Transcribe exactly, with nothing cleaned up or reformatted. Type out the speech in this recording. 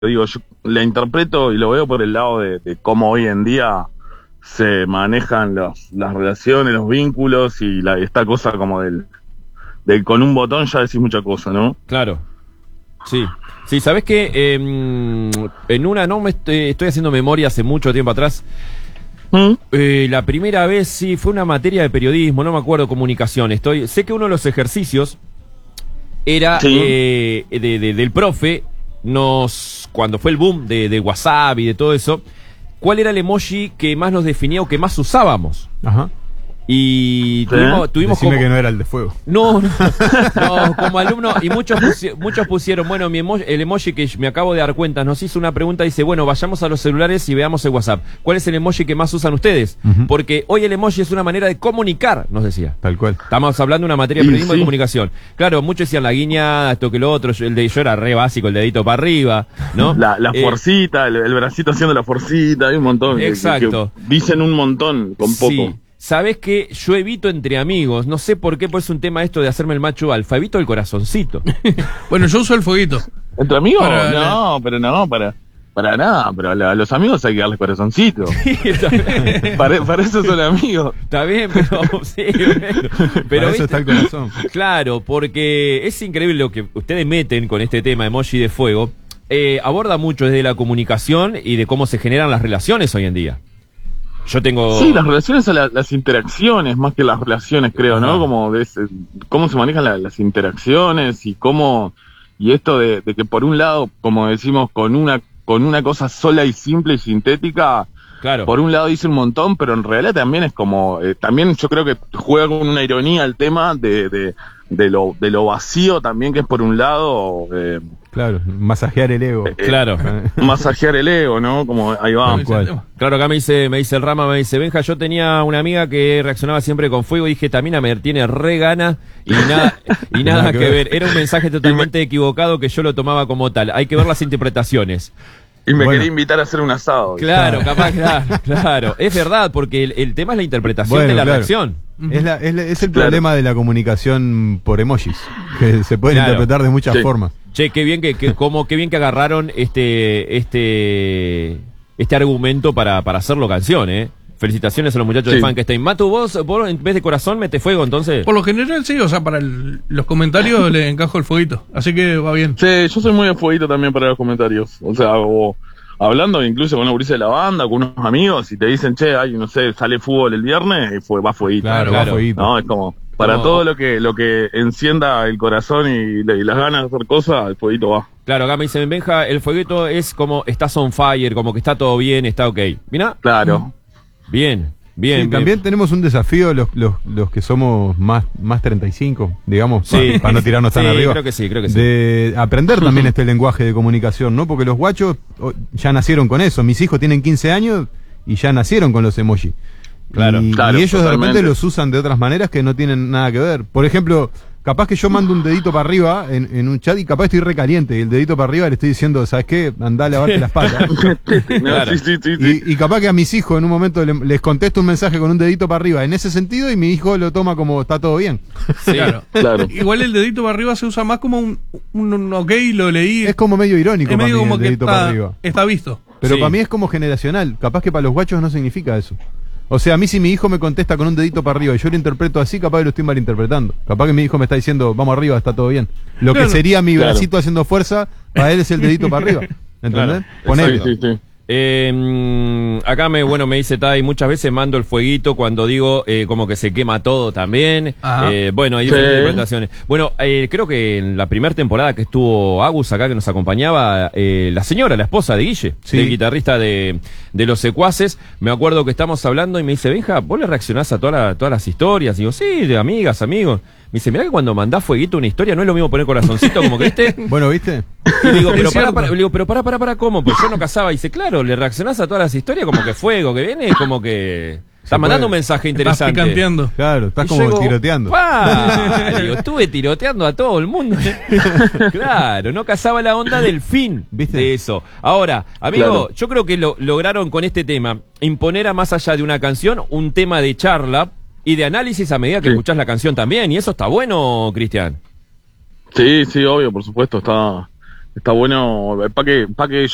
digo, yo la interpreto y lo veo por el lado de, de cómo hoy en día se manejan los, las relaciones, los vínculos y la, esta cosa como del, del con un botón ya decís mucha cosa, ¿no? Claro. Sí. Sí, ¿sabés qué? Eh, en una, no me estoy, estoy haciendo memoria hace mucho tiempo atrás. ¿Mm? Eh, la primera vez sí fue una materia de periodismo, no me acuerdo, comunicación. Estoy, sé que uno de los ejercicios era sí. eh, de, de, del profe, nos cuando fue el boom de, de WhatsApp y de todo eso, ¿cuál era el emoji que más nos definía o que más usábamos? Ajá. Y tuvimos, tuvimos Decime como... que no era el de fuego. No, no, no, como alumno, y muchos, pusi muchos pusieron, bueno, mi emoji, el emoji que me acabo de dar cuenta, nos hizo una pregunta, dice, bueno, vayamos a los celulares y veamos el WhatsApp. ¿Cuál es el emoji que más usan ustedes? Uh-huh. Porque hoy el emoji es una manera de comunicar, nos decía. Tal cual. Estamos hablando de una materia de periodismo sí. y comunicación. Claro, muchos decían la guiñada, esto que lo otro, el de yo era re básico, el dedito para arriba, ¿no? La, la eh, forcita, el, el bracito haciendo la forcita, hay un montón. Exacto. Que, que dicen un montón con poco. Sí. ¿Sabés qué? Yo evito entre amigos, no sé por qué, pues es un tema esto de hacerme el macho alfa, evito el corazoncito. Bueno, yo uso el fueguito. ¿Entre amigos? Para, no, pero no, para para nada, pero a, la, a los amigos hay que darles corazoncito. Sí, para, para eso son amigos. Está bien, pero sí, pero, pero para eso está el corazón. Claro, porque es increíble lo que ustedes meten con este tema emoji de fuego. Eh, aborda mucho desde la comunicación y de cómo se generan las relaciones hoy en día. Yo tengo... Sí, las relaciones a la, las interacciones, más que las relaciones, creo, ¿no? Como de ese, cómo se manejan la, las interacciones y cómo... Y esto de, de que por un lado, como decimos, con una con una cosa sola y simple y sintética, claro. Por un lado dice un montón, pero en realidad también es como... Eh, también yo creo que juega con una ironía el tema de, de, de, lo, de lo vacío también, que es por un lado... Eh, Claro, masajear el ego. Eh, claro. Masajear el ego, ¿no? Como ahí va. Claro, acá me dice, me dice el Rama, me dice, Benja, yo tenía una amiga que reaccionaba siempre con fuego y dije, Tamina me tiene re gana y nada, y nada, nada que, que ver. ver. Era un mensaje totalmente me... equivocado que yo lo tomaba como tal. Hay que ver las interpretaciones. Y me bueno. quería invitar a hacer un asado. Claro, capaz, claro, claro. Es verdad, porque el, el tema es la interpretación bueno, de la claro. reacción. Es, la, es, la, es el claro. problema de la comunicación por emojis, que se pueden claro. interpretar de muchas sí. formas. Che, qué bien que, que como qué bien que agarraron este este este argumento para, para hacerlo canción, eh. Felicitaciones a los muchachos sí. de Funkenstein. Matu, vos, vos en vez de corazón mete fuego, entonces. Por lo general sí, o sea, para el, los comentarios le encajo el fueguito, así que va bien. Sí, yo soy muy de fueguito también para los comentarios. O sea, o hablando incluso con una gurisa de la banda, con unos amigos, y te dicen, che, ay, no sé, sale fútbol el viernes, y fue, va fueguito. Claro, claro. va fueguito. No, es como, para no. todo lo que lo que encienda el corazón y, y las ganas de hacer cosas, el fueguito va. Claro, acá me dicen, Benja, el fueguito es como, estás on fire, como que está todo bien, está ok. ¿Mira? Claro. Bien. Bien, sí, bien. También tenemos un desafío los, los, los que somos más, más treinta y cinco, digamos, sí. para, para no tirarnos tan sí, arriba. Creo que sí, creo que sí. De aprender también este lenguaje de comunicación, ¿no? Porque los guachos ya nacieron con eso. Mis hijos tienen quince años y ya nacieron con los emojis. Claro, y, claro, y ellos totalmente. de repente los usan de otras maneras que no tienen nada que ver. Por ejemplo, capaz que yo mando un dedito para arriba en, en un chat y capaz estoy recaliente y el dedito para arriba le estoy diciendo, ¿sabes qué? Andá a lavarte las patas. Claro. sí, sí, sí, sí. Y, y capaz que a mis hijos en un momento le, les contesto un mensaje con un dedito para arriba en ese sentido y mi hijo lo toma como está todo bien. Sí. Claro. Claro. Igual el dedito para arriba se usa más como un, un, un ok, lo leí. Es como medio irónico es medio para mí como el que dedito está, para arriba. está visto. Pero Sí. para mí es como generacional. Capaz que para los guachos no significa eso. O sea, a mí si mi hijo me contesta con un dedito para arriba y yo lo interpreto así, capaz que lo estoy malinterpretando. Capaz que mi hijo me está diciendo, vamos arriba, está todo bien. Lo Claro. que sería mi Claro. bracito haciendo fuerza, para él es el dedito para arriba. ¿Entendés? Claro. Ponele. Sí, sí, sí. Eh, acá me, bueno, me dice Tai, muchas veces mando el fueguito cuando digo eh, como que se quema todo también. Eh, bueno, hay diferentes Sí. interpretaciones. Bueno, eh, creo que en la primera temporada que estuvo Agus acá que nos acompañaba, eh, la señora, la esposa de Guille, Sí. el guitarrista de, de Los Secuaces, me acuerdo que estamos hablando y me dice, Benja, ¿vos le reaccionás a toda la, todas las historias? Y digo, sí, de amigas, amigos. Me dice, mirá que cuando mandás fueguito una historia no es lo mismo poner corazoncito como que este. Bueno, ¿viste? Y digo, pero Es para, cierto. para, le digo, pero para, para, para, ¿cómo? Pues yo no casaba. Y dice, claro, le reaccionás a todas las historias como que fuego, que viene, como que estás mandando un mensaje Estás interesante. picanteando. Claro, estás Y como yo digo, tiroteando. "Pa", digo, estuve tiroteando a todo el mundo. Claro, no cazaba la onda del fin, ¿Viste? de eso. Ahora, amigo, Claro. yo creo que lo lograron con este tema imponer a más allá de una canción un tema de charla y de análisis a medida que Sí. escuchás la canción también. Y eso está bueno, Cristian. Sí, sí, obvio, por supuesto, está está bueno. Para que, para que yo